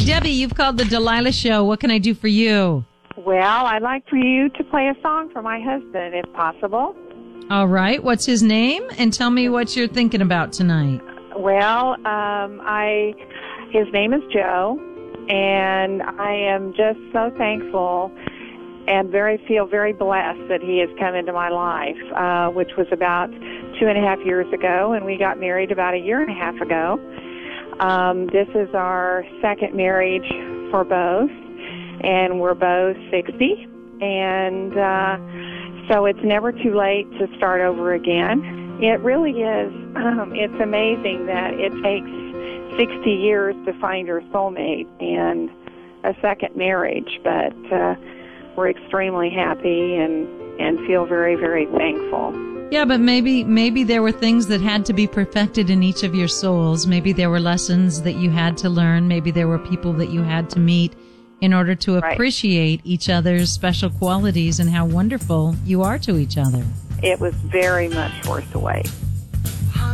Debbie, you've called the Delilah Show. What can I do for you? Well, I'd like for you to play a song for my husband, if possible. All right. What's his name? And tell me what you're thinking about tonight. Well, his name is Joe, and I am just so thankful and feel very blessed that he has come into my life, which was about 2.5 years ago, and we got married about 1.5 years ago. This is our second marriage for both, and we're both 60, and so it's never too late to start over again. It really is. It's amazing that it takes 60 years to find your soulmate and a second marriage, but we're extremely happy and feel very, very thankful. Yeah, but maybe there were things that had to be perfected in each of your souls. Maybe there were lessons that you had to learn. Maybe there were people that you had to meet in order to appreciate each other's special qualities and how wonderful you are to each other. It was very much worth the wait.